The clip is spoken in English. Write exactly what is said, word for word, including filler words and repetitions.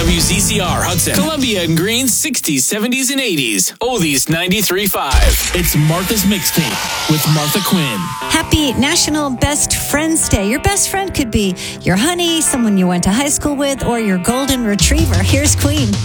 W Z C R Hudson, Columbia and Green's sixties, seventies, and eighties. Oldies ninety-three point five. It's Martha's Mixtape with Martha Quinn. Happy National Best Friends Day. Your best friend could be your honey, someone you went to high school with, or your golden retriever. Here's Queen.